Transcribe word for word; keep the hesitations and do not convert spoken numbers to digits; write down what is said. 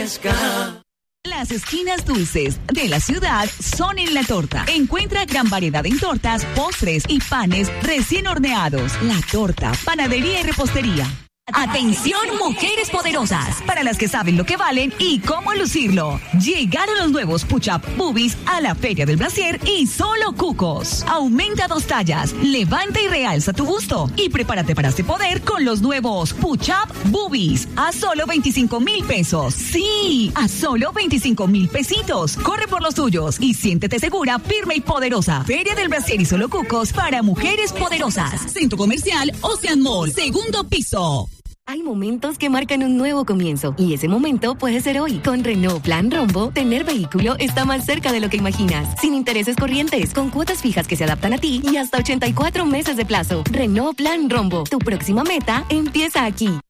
fresca. Las esquinas dulces de la ciudad son en La Torta. Encuentra gran variedad en tortas, postres y panes recién horneados. La Torta, panadería y repostería. Atención, mujeres poderosas, para las que saben lo que valen y cómo lucirlo. Llegaron los nuevos Push-Up Boobies a la Feria del Brasier y solo cucos. Aumenta dos tallas, levanta y realza tu busto y prepárate para este poder con los nuevos Push-Up Boobies a solo veinticinco mil pesos. Sí, a solo veinticinco mil pesitos. Corre por los tuyos y siéntete segura, firme y poderosa. Feria del Brasier y solo cucos para mujeres poderosas. Centro Comercial Ocean Mall, segundo piso. Hay momentos que marcan un nuevo comienzo y ese momento puede ser hoy. Con Renault Plan Rombo, tener vehículo está más cerca de lo que imaginas. Sin intereses corrientes, con cuotas fijas que se adaptan a ti y hasta ochenta y cuatro meses de plazo. Renault Plan Rombo, tu próxima meta empieza aquí.